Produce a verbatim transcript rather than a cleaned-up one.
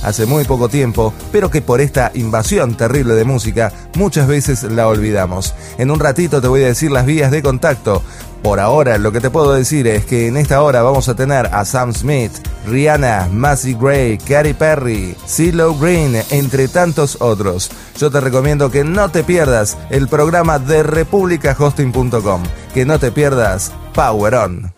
hace muy poco tiempo, pero que por esta invasión terrible de música muchas veces la olvidamos. En un ratito te voy a decir las vías de contacto. Por ahora lo que te puedo decir es que en esta hora vamos a tener a Sam Smith, Rihanna, Macy Gray, Katy Perry, CeeLo Green, entre tantos otros. Yo te recomiendo que no te pierdas el programa de Republica Hosting punto com, que no te pierdas Power On.